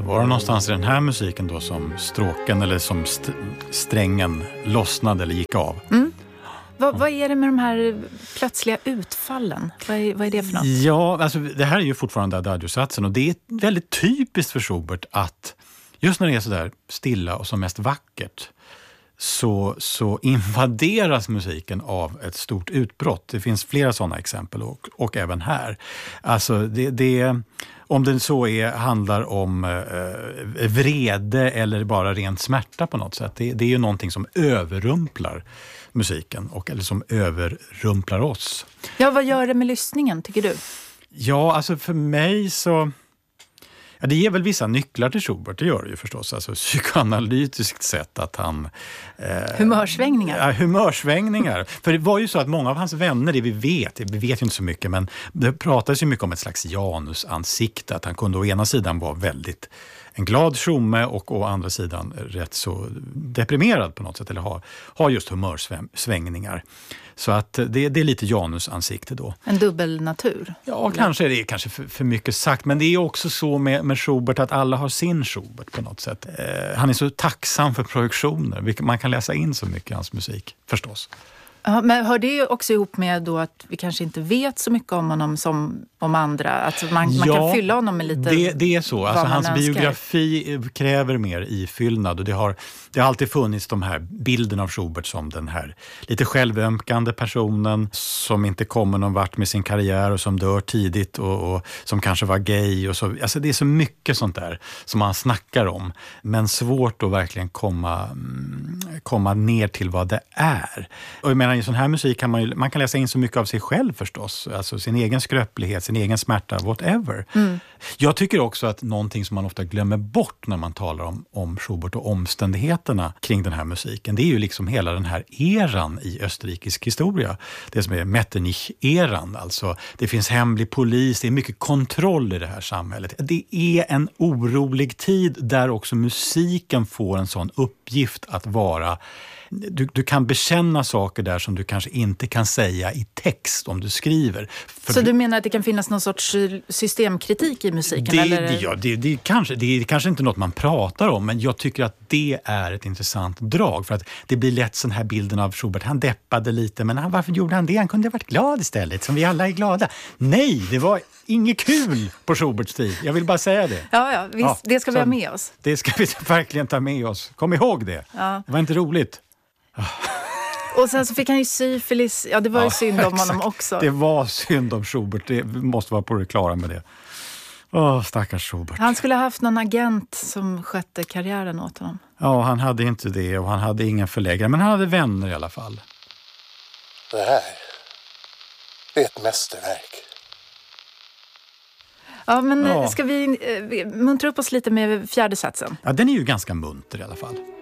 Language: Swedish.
var det någonstans i den här musiken då som stråken eller som strängen lossnade eller gick av? Vad är det med de här plötsliga utfallen? Vad är det för något? Ja, alltså det här är ju fortfarande adagio-satsen och det är väldigt typiskt för Schubert att just när det är så där stilla och som mest vackert så invaderas musiken av ett stort utbrott. Det finns flera sådana exempel och även här. Alltså om det så handlar om vrede eller bara rent smärta på något sätt. Det är ju någonting som överrumplar musiken eller som överrumplar oss. Ja, vad gör det med lyssningen tycker du? Ja, alltså för mig så... Ja, det ger väl vissa nycklar till Schubert, det gör det ju förstås. Alltså psykoanalytiskt sett att han... Humörsvängningar. Ja, humörsvängningar. För det var ju så att många av hans vänner, vi vet ju inte så mycket, men det pratades ju mycket om ett slags Janusansikte. Att han kunde å ena sidan vara väldigt en glad tjomme och å andra sidan rätt så deprimerad på något sätt. Eller ha just humörsvängningar. Så att det är lite Janusansikte då. En dubbel natur. Ja, kanske det är kanske för mycket sagt. Men det är också så med Schubert att alla har sin Schubert på något sätt. Han är så tacksam för projektioner. Man kan läsa in så mycket i hans musik, förstås. Ja, men hör det också ihop med då att vi kanske inte vet så mycket om honom som om andra? Alltså man kan fylla honom med lite... Det är så. Alltså hans biografi kräver mer ifyllnad och det har alltid funnits de här bilden av Schubert som den här lite självömkande personen som inte kommer någon vart med sin karriär och som dör tidigt och som kanske var gay och så. Alltså det är så mycket sånt där som man snackar om, men svårt att verkligen komma ner till vad det är. Och jag menar, i sån här musik kan man kan läsa in så mycket av sig själv förstås, alltså sin egen skröplighet, sin egen smärta, whatever. Jag tycker också att någonting som man ofta glömmer bort när man talar om Schubert och omständigheterna kring den här musiken, det är ju liksom hela den här eran i österrikisk historia. Det som är Metternich-eran, alltså det finns hemlig polis, det är mycket kontroll i det här samhället. Det är en orolig tid där också musiken får en sån uppgift att vara... Du kan bekänna saker där som du kanske inte kan säga i text om du skriver. Så du menar att det kan finnas någon sorts systemkritik i musiken? Det är kanske inte något man pratar om, men jag tycker att det är ett intressant drag. För att det blir lätt sån här bilden av Schubert. Han deppade lite, men varför gjorde han det? Han kunde ha varit glad istället, som vi alla är glada. Nej, det var inget kul på Schuberts tid. Jag vill bara säga det. Ja, visst, det ska vi ha med oss. Det ska vi verkligen ta med oss. Kom ihåg det. Ja. Det var inte roligt. Och sen så fick han ju syfilis. Ja, det var ju synd om honom också. Det var synd om Schubert. Det måste vara på det klara med det. Stackars Schubert. Han skulle ha haft någon agent som skötte karriären åt honom. Ja, han hade inte det och han hade ingen förläggare. Men han hade vänner i alla fall. Det här är ett mästerverk. Ja, men ska vi muntra upp oss lite med fjärde satsen? Ja, den är ju ganska munter i alla fall.